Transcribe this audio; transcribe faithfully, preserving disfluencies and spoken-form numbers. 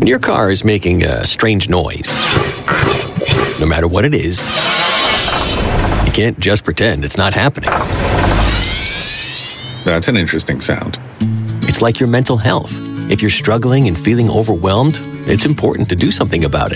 When your car is making a strange noise, no matter what it is, you can't just pretend it's not happening. That's an interesting sound. It's like your mental health. If you're struggling and feeling overwhelmed, it's important to do something about it.